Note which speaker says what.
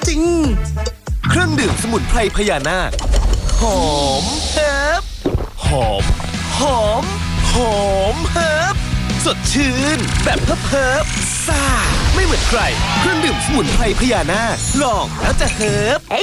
Speaker 1: จริงเครื่องดื่มสมุนไพรพญานาคหอมเฮิบหอมหอมหอมเฮิบสดชื่นแบบเฮิบซ่าไม่เหมือนใครเครื่องดื่มสมุนไพรพญานาคลองแล้วจะเฮิบ